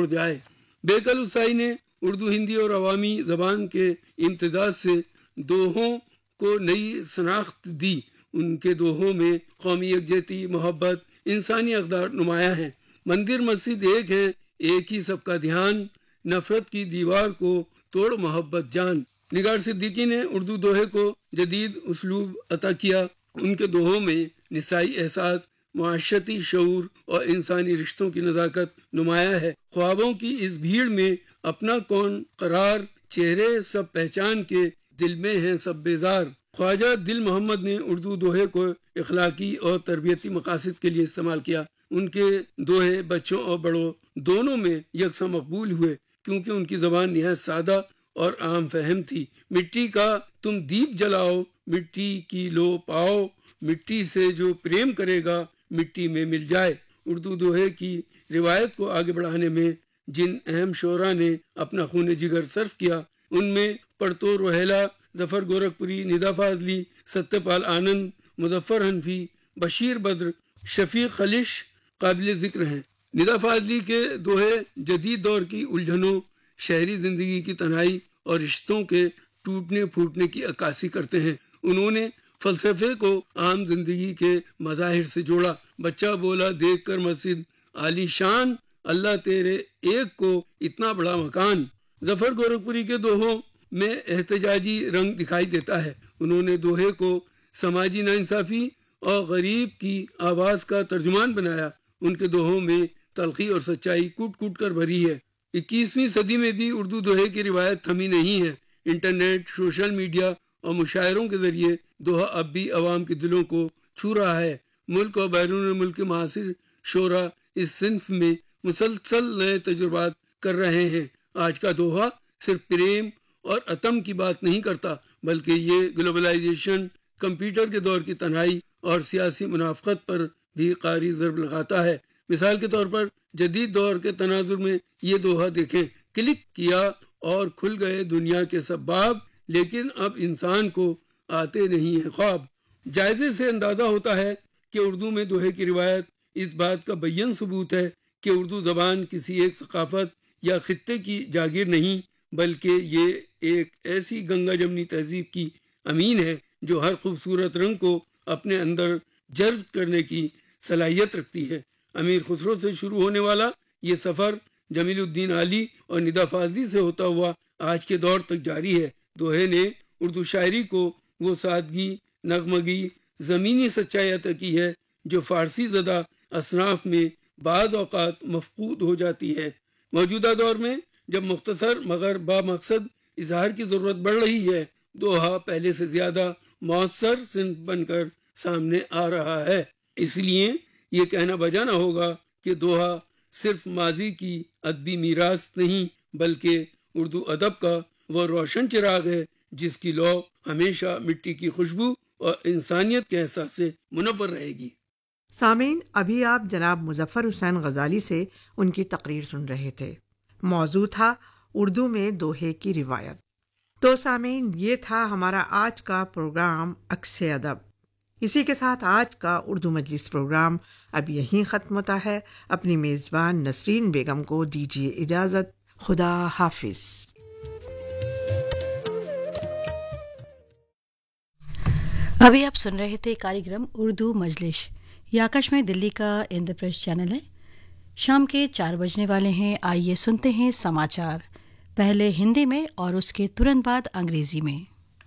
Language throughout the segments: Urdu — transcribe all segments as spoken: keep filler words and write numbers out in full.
چھوڑ جائے۔ بیکل حسائی نے اردو، ہندی اور عوامی زبان کے امتزاج سے دوہوں کو نئی شناخت دی۔ ان کے دوہوں میں قومی یکجہتی، محبت، انسانی اقدار نمایاں ہیں۔ مندر مسجد ایک ہے، ایک ہی سب کا دھیان، نفرت کی دیوار کو توڑ محبت جان۔ نگار صدیقی نے اردو دوہے کو جدید اسلوب عطا کیا۔ ان کے دوہوں میں نسائی احساس، معاشرتی شعور اور انسانی رشتوں کی نزاکت نمایاں ہے۔ خوابوں کی اس بھیڑ میں اپنا کون قرار، چہرے سب پہچان کے، دل میں ہیں سب بیزار۔ خواجہ دل محمد نے اردو دوہے کو اخلاقی اور تربیتی مقاصد کے لیے استعمال کیا۔ ان کے دوہے بچوں اور بڑوں دونوں میں یکساں مقبول ہوئے، کیونکہ ان کی زبان نہایت سادہ اور عام فہم تھی۔ مٹی کا تم دیپ جلاؤ، مٹی کی لو پاؤ، مٹی سے جو پریم کرے گا مٹی میں مل جائے۔ اردو دوہے کی روایت کو آگے بڑھانے میں جن اہم شعراء نے اپنا خون جگر صرف کیا، ان میں پڑتو روہیلا، ظفر گورکھپوری، ندا فاضلی، ستیہ پال آنند، مظفر حنفی، بشیر بدر، شفیق خلش قابل ذکر ہیں۔ ندا فاضلی کے دوہے جدید دور کی الجھنوں، شہری زندگی کی تنہائی اور رشتوں کے ٹوٹنے پھوٹنے کی عکاسی کرتے ہیں۔ انہوں نے فلسفے کو عام زندگی کے مظاہر سے جوڑا۔ بچہ بولا دیکھ کر مسجد عالی شان، اللہ تیرے ایک کو اتنا بڑا مکان۔ ظفر گورکھپوری کے دوہوں میں احتجاجی رنگ دکھائی دیتا ہے۔ انہوں نے دوہے کو سماجی ناانصافی اور غریب کی آواز کا ترجمان بنایا۔ ان کے دوہوں میں تلخی اور سچائی کوٹ کوٹ کر بھری ہے۔ اکیسویں صدی میں بھی اردو دوہے کی روایت تھمی نہیں ہے۔ انٹرنیٹ، سوشل میڈیا اور مشاعروں کے ذریعے دوہا اب بھی عوام کے دلوں کو چھو رہا ہے۔ ملک اور بیرون ملک کے معاصر شعراء اس صنف میں مسلسل نئے تجربات کر رہے ہیں۔ آج کا دوہا صرف پریم اور عتم کی بات نہیں کرتا، بلکہ یہ گلوبلائزیشن، کمپیوٹر کے دور کی تنہائی اور سیاسی منافقت پر بھی قاری ضرب لگاتا ہے۔ مثال کے طور پر جدید دور کے تناظر میں یہ دوہا دیکھیں، کلک کیا اور کھل گئے دنیا کے سب باب، لیکن اب انسان کو آتے نہیں ہیں خواب۔ جائزے سے اندازہ ہوتا ہے کہ اردو میں دوہے کی روایت اس بات کا بیان ثبوت ہے کہ اردو زبان کسی ایک ثقافت یا خطے کی جاگیر نہیں، بلکہ یہ ایک ایسی گنگا جمنی تہذیب کی امین ہے جو ہر خوبصورت رنگ کو اپنے اندر جذب کرنے کی صلاحیت رکھتی ہے۔ امیر خسرو سے شروع ہونے والا یہ سفر جمیل الدین عالی اور ندا فاضلی سے ہوتا ہوا آج کے دور تک جاری ہے۔ دوہے نے اردو شاعری کو وہ سادگی، نغمگی، زمینی سچائی عطا کی ہے جو فارسی زدہ اصناف میں بعض اوقات مفقود ہو جاتی ہے۔ موجودہ دور میں جب مختصر مگر با مقصد اظہار کی ضرورت بڑھ رہی ہے، دوہا پہلے سے زیادہ مؤثر صنف بن کر سامنے آ رہا ہے۔ اس لیے یہ کہنا بجانا ہوگا کہ دوہا صرف ماضی کی ادبی میراث نہیں، بلکہ اردو ادب کا وہ روشن چراغ ہے جس کی لو ہمیشہ مٹی کی خوشبو اور انسانیت کے احساس سے منور رہے گی۔ سامعین، ابھی آپ جناب مظفر حسین غزالی سے ان کی تقریر سن رہے تھے۔ موضوع تھا اردو میں دوہے کی روایت۔ تو سامعین، یہ تھا ہمارا آج کا پروگرام عکس ادب۔ اسی کے ساتھ آج کا اردو مجلس پروگرام اب یہیں ختم ہوتا ہے۔ اپنی میزبان نسرین بیگم کو دیجیے اجازت۔ خدا حافظ۔ ابھی آپ سن رہے تھے کاریگرام اردو مجلس۔ یہ آکاش میں دلی کا اندر پریس چینل ہے۔ شام کے چار بجنے والے ہیں، آئیے سنتے ہیں سماچار، پہلے ہندی میں اور اس کے ترنت بعد انگریزی میں۔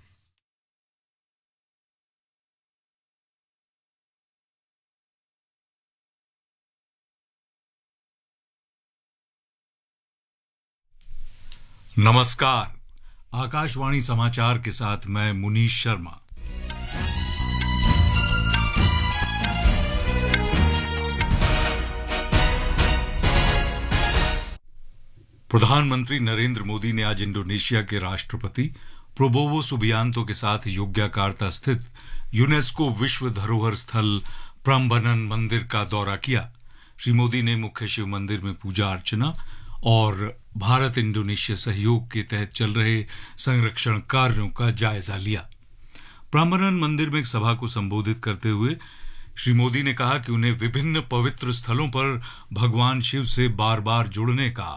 नमस्कार, आकाशवाणी समाचार के साथ मैं मुनीश शर्मा। प्रधानमंत्री नरेंद्र मोदी ने आज इंडोनेशिया के राष्ट्रपति प्रोबोवो सुबियांतो के साथ योग्यकार्ता स्थित यूनेस्को विश्व धरोहर स्थल प्राम्बनन मंदिर का दौरा किया। श्री मोदी ने मुख्य शिव मंदिर में पूजा अर्चना और भारत इंडोनेशिया सहयोग के तहत चल रहे संरक्षण कार्यों का जायजा लिया। प्राम्बनन मंदिर में एक सभा को संबोधित करते हुए श्री मोदी ने कहा कि उन्हें विभिन्न पवित्र स्थलों पर भगवान शिव से बार बार जुड़ने का